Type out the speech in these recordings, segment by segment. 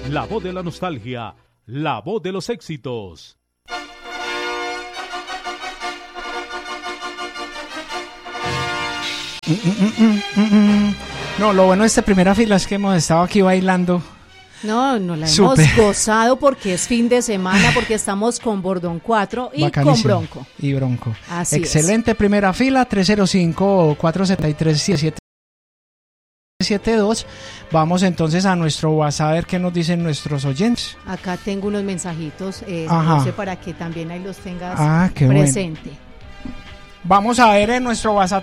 La voz de la nostalgia, la voz de los éxitos. No, lo bueno de esta primera fila es que hemos estado aquí bailando. No, la hemos Súper gozado porque es fin de semana, porque estamos con Bordón 4 y bacanísimo. con Bronco. Y Bronco. Así excelente es. Primera fila, 305-473-7772. Vamos entonces a nuestro WhatsApp a ver qué nos dicen nuestros oyentes. Acá tengo unos mensajitos, Ajá. José, para que también ahí los tengas Qué presente. Bueno. Vamos a ver en nuestro WhatsApp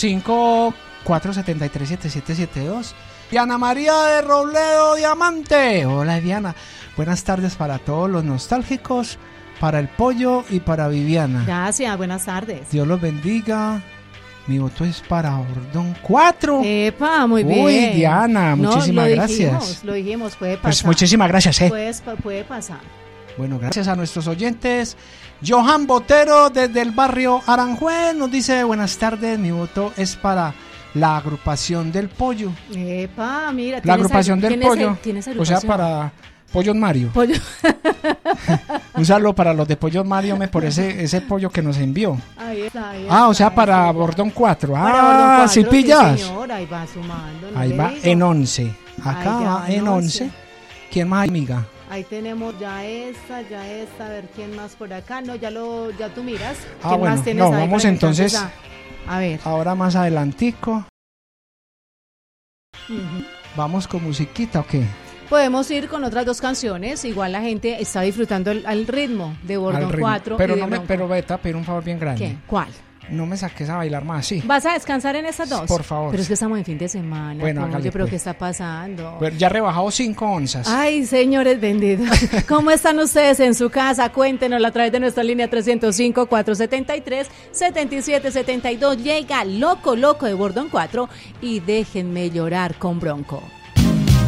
305-473-7772. Diana María de Robledo Diamante. Hola Diana. Buenas tardes para todos los nostálgicos, para el pollo y para Viviana. Gracias, buenas tardes. Dios los bendiga. Mi voto es para Bordón 4. Epa, muy bien. Uy, Diana, muchísimas gracias. Lo dijimos, puede pasar. Pues muchísimas gracias, Puede pasar. Bueno, gracias a nuestros oyentes. Johan Botero desde el barrio Aranjuez nos dice: buenas tardes, mi voto es para la agrupación del pollo. Epa, mira. La agrupación del pollo. ¿Tienes o sea, para Pollos Mario. Pollo. Un saludo para los de Pollos Mario por ese pollo que nos envió. Ahí está, o sea, para Bordón 4. Para Bordón 4, ¿sí pillas? Sí, señor, ahí va sumando. Ahí va en 11. Acá va en 11. ¿Quién más hay, amiga? Ahí tenemos ya esta, a ver quién más por acá. No, ya tú miras. ¿Quién Bueno, más tienes ahí? Vamos entonces a ver. Ahora más adelantico. ¿Vamos con musiquita o qué? Podemos ir con otras dos canciones. Igual la gente está disfrutando al ritmo de Bordón 4. Pero pero Beta, pedir un favor bien grande. ¿Qué? ¿Cuál? No me saques a bailar más, sí. ¿Vas a descansar en esas dos? Por favor. Pero es que estamos en fin de semana. Bueno, Oye, pero pues. ¿qué está pasando? Bueno, ya he rebajado 5 onzas. Ay, señores benditos. ¿Cómo están ustedes en su casa? Cuéntenos a través de nuestra línea 305-473-7772. Llega Loco de Bordón 4 y déjenme llorar con Bronco.